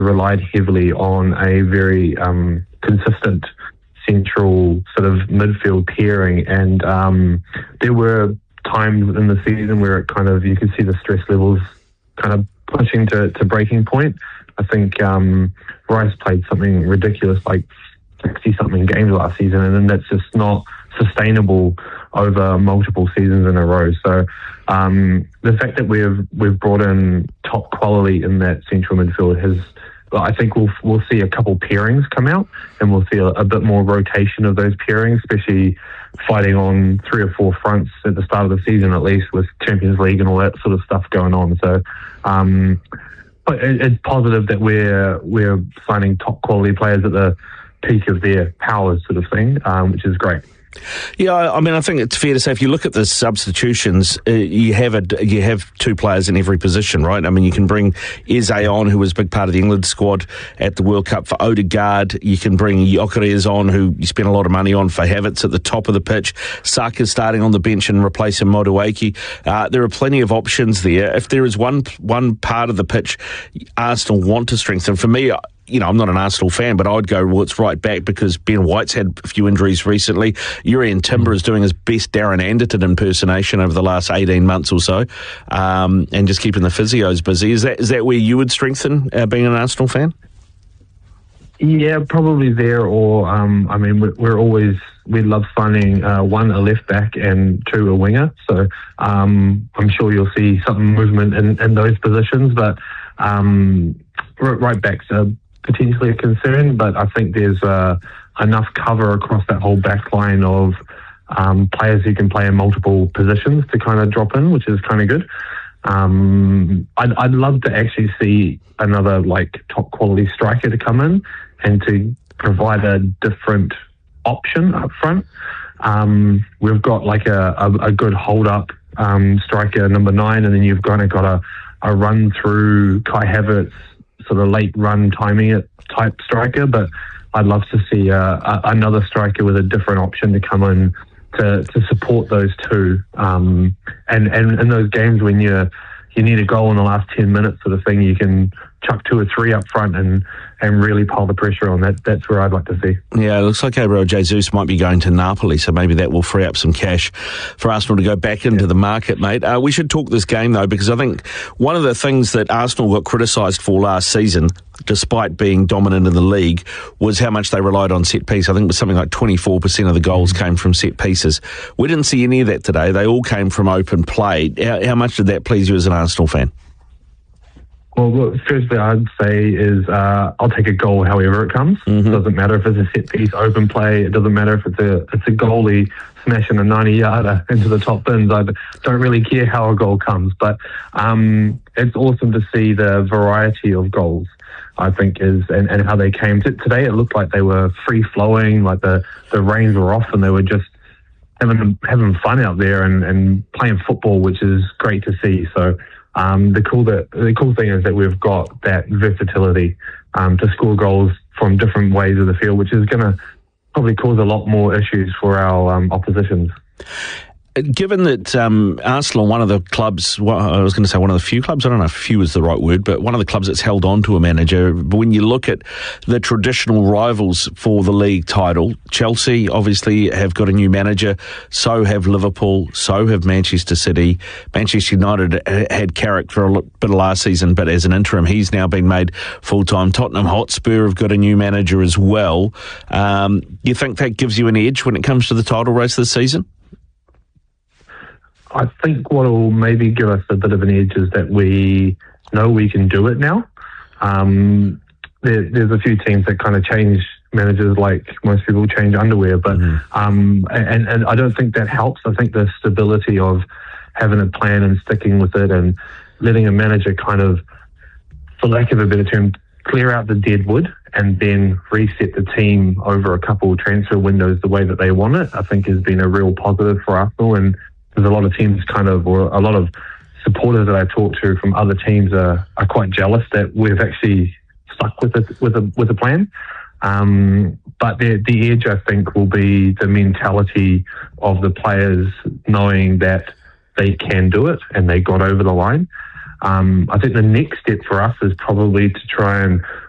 relied heavily on a very consistent central sort of midfield pairing, and there were times in the season where it kind of, you could see the stress levels kind of pushing to breaking point. I think Rice played something ridiculous like 60-something games last season, and then that's just not sustainable over multiple seasons in a row. So the fact that we've brought in top quality in that central midfield has, I think we'll see a couple pairings come out, and we'll see a bit more rotation of those pairings, especially fighting on 3 or 4 fronts at the start of the season, at least with Champions League and all that sort of stuff going on. So but it's positive that we're signing top quality players at the peak of their powers, sort of thing, which is great. Yeah, I mean, I think it's fair to say if you look at the substitutions, you have 2 players in every position, right? I mean, you can bring Eze on, who was a big part of the England squad at the World Cup for Odegaard. You can bring Gyökeres on, who you spent a lot of money on, for Havertz at the top of the pitch. Saka's starting on the bench and replacing Madueke. There are plenty of options there. If there is one part of the pitch Arsenal want to strengthen, for me, I'm not an Arsenal fan, but I'd go, well, it's right back, because Ben White's had a few injuries recently. Jurrien Timber is doing his best Darren Anderton impersonation over the last 18 months or so, and just keeping the physios busy. Is that where you would strengthen, being an Arsenal fan? Yeah, probably there, or, I mean, we love signing, 1, a left back, and 2, a winger. So I'm sure you'll see some movement in those positions, but right back's potentially a concern, but I think there's enough cover across that whole back line of players who can play in multiple positions to kind of drop in, which is kind of good. I'd love to actually see another top quality striker to come in and to provide a different option up front. We've got a good hold up striker, number 9, and then you've kind of got a run through Kai Havertz, sort of late run timing it type striker, but I'd love to see another striker with a different option to come in to support those 2. And in those games when you need a goal in the last 10 minutes sort of thing, you can chuck 2 or 3 up front and really pile the pressure on. That's where I'd like to see. Yeah, it looks like Gabriel Jesus might be going to Napoli, so maybe that will free up some cash for Arsenal to go back into the market, mate. We should talk this game, though, because I think one of the things that Arsenal got criticised for last season, despite being dominant in the league, was how much they relied on set piece. I think it was something like 24% of the goals came from set pieces. We didn't see any of that today. They all came from open play. How much did that please you as an Arsenal fan? Well, firstly, I'd say is I'll take a goal however it comes. Mm-hmm. It doesn't matter if it's a set piece, open play. It doesn't matter if it's a goalie smashing a 90-yarder into the top bins. I don't really care how a goal comes, but it's awesome to see the variety of goals, I think, and how they came. Today it looked like they were free-flowing, like the reins were off and they were just having fun out there and playing football, which is great to see. So the cool thing is that we've got that versatility to score goals from different ways of the field, which is going to probably cause a lot more issues for our oppositions. Given that Arsenal, one of the clubs, I was going to say one of the few clubs, I don't know if few is the right word, but one of the clubs that's held on to a manager. But when you look at the traditional rivals for the league title, Chelsea obviously have got a new manager, so have Liverpool, so have Manchester City. Manchester United had Carrick for a bit of last season, but as an interim, he's now been made full-time. Tottenham Hotspur have got a new manager as well. You think that gives you an edge when it comes to the title race this season? I think what will maybe give us a bit of an edge is that we know we can do it now. There's a few teams that kind of change managers like most people change underwear, but and I don't think that helps. I think the stability of having a plan and sticking with it and letting a manager kind of, for lack of a better term, clear out the dead wood and then reset the team over a couple of transfer windows the way that they want it, I think has been a real positive for Arsenal. And there's a lot of teams or a lot of supporters that I talk to from other teams are quite jealous that we've actually stuck with a plan. But the edge, I think, will be the mentality of the players knowing that they can do it and they got over the line. I think the next step for us is probably to try and